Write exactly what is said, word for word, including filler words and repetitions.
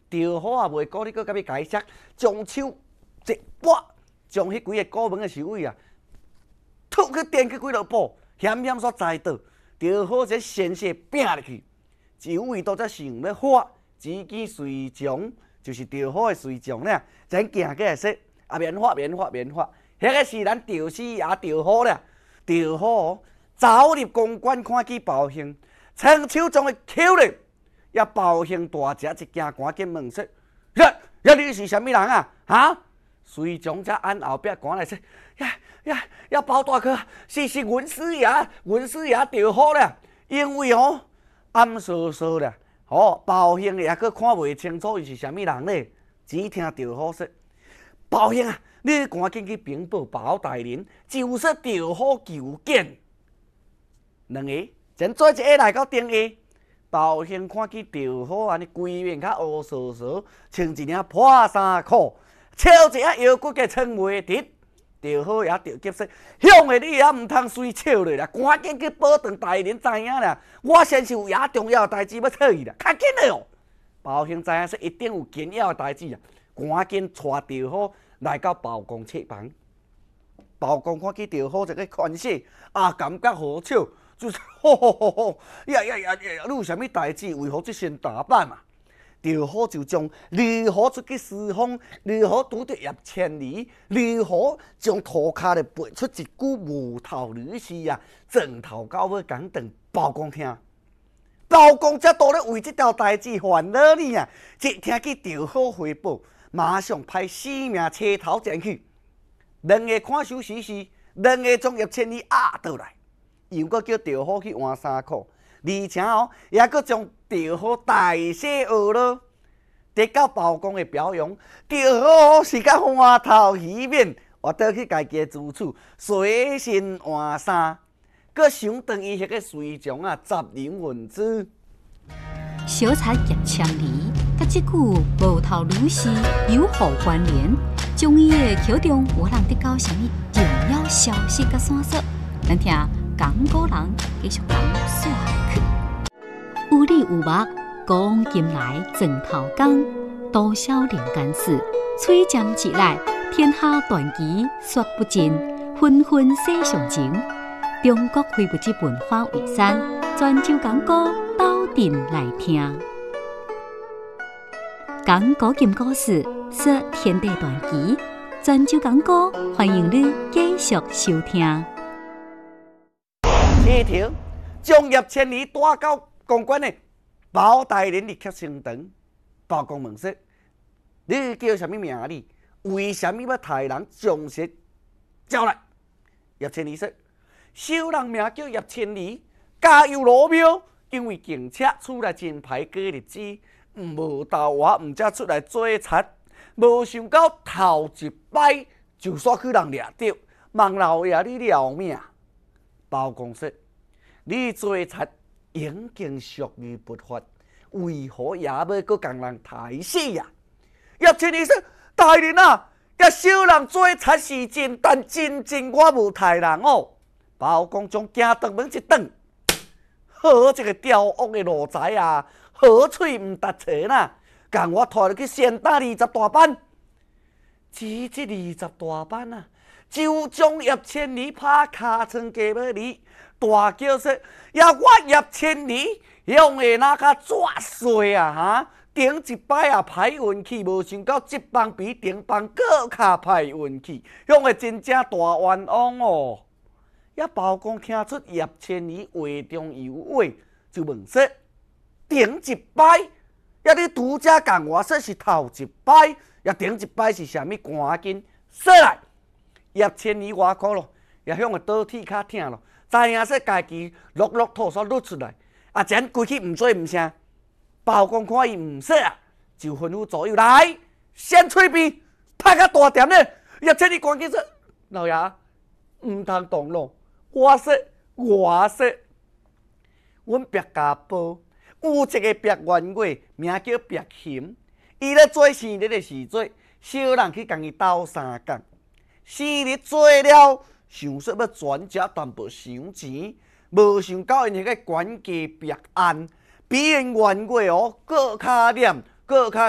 着好也袂顾你，搁甲要解释，将手一拨，将迄几个古门的守卫啊，突去电去几落步，险险煞栽倒，着好这鲜血拼入去，守卫都则想要发，只见随从就是着好的随从咧，真行过来说，啊免发免发免发，迄个是咱着死也着好咧，着好走入公馆看见包兴，伸手将伊扣咧。也包兴大只一惊，赶紧问说：“呀呀，你是啥物人啊？哈？”随从才按后壁赶来说：“呀呀呀，包大哥，是是阮师爷，阮师爷着好了，因为哦暗烁烁了，哦包兴也佫看袂清楚伊是啥物人咧，只听着好说：包兴啊，你赶紧去禀报包大人，就是着好求见。两个真做一个来到顶下。包兴看见着好安尼规面较乌烁烁，穿一领破衫裤，穿一下腰骨嘅穿袂直，着好也着急说，向的你也毋通随笑落啦，赶紧去保长大人知影啦，我先是有遐重要代志要找伊啦，较紧的哦。包兴知影说一定有紧要的代志啊，赶紧带着好来到包公册房。包公看见着好一个款式，啊，感觉好笑。就是吼吼吼吼，呀呀呀呀！你有啥物代志？为何这身打扮嘛？着好就将如何出去施荒，如何拄着叶千里，如何将涂骹咧背出一句无头女婿啊，枕头到尾讲等包公听。包公则都咧为这条代志烦恼呢啊！一听见着好回报，马上派四名车头前去，两个看守时时，两个将叶千里压倒来。又搁叫着好去换衫裤，而且哦，也搁将着好大洗学咯。得到包公的表扬，着好是甲花头鱼面，我倒去家己的住处随身换衫，搁想当伊迄个随从啊，杂人文字。 小菜叶千里，甲即句无头女婿有何关联？将伊的口中有人得到什么重要消息甲线索？咱听。讲古人继续讲说下去，有理有目，讲今来枕头讲，多少人间事，吹尖起来，天下传奇说不尽，纷纷写上情。中国非物质文化遗产，泉州讲古斗阵来听。讲古今故事，说天地传奇，泉州讲古，欢迎你继续收听。 第一条，将叶千里带到公馆的包大人立刻升堂。包公问说：“你叫什么名哩？为什么要派人将士招来？”叶千里说：“小人名叫叶千里，家有罗庙，因为警车厝内真歹过日子，无豆我毋则出来做贼，无想到头一摆就煞去人掠着，望老爷你饶命。”包公说：“你做贼已经属于不法，为何也要搁共人抬死呀？”叶千里说：“大人啊，甲小人做贼是真，但真正我无杀人哦。”包公将惊堂门一挡，好一个刁恶的奴才啊！好嘴唔达车呐，共我拖入去先打二十大板。只这二十大板啊！就将叶千里拍尻川加要离，大叫说：“呀，我叶千里用的那个抓碎啊！哈，顶一摆啊歹运气，无想到这帮比顶帮更较歹运气，用的真正大冤枉哦！”呀，包公听出叶千里话中有话，就问说：“顶一摆，呀你拄则共我说是头一摆，呀顶一摆是啥物？赶紧说来！”叶千里外苦咯，也向个倒铁较疼咯，知影说家己落落吐所露出来，啊，真规气唔做唔声。包公看伊唔说啊，就吩咐左右来，先吹鞭，拍个大点咧。叶千里赶紧说：“老爷，唔通动咯，我说我说，阮白家堡有一个白员外，名叫白琴，伊咧做生日的时阵，小人去共伊斗相共。生日做了，想说要转食淡薄赏钱，无想到因迄个管家白案，比因员外哦，更较黏，更较